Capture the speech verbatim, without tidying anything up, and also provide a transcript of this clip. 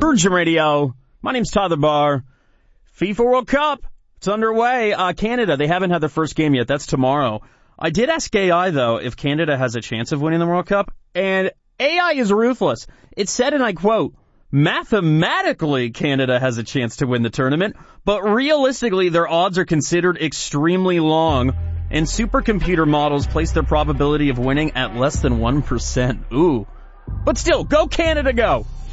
Virgin Radio. My name's Tyler Barr. FIFA World Cup. It's underway. Uh, Canada, they haven't had their first game yet. That's tomorrow. I did ask A I, though, if Canada has a chance of winning the World Cup, and A I is ruthless. It said, and I quote, mathematically, Canada has a chance to win the tournament, but realistically, their odds are considered extremely long, and supercomputer models place their probability of winning at less than one percent. Ooh. But still, go Canada, go!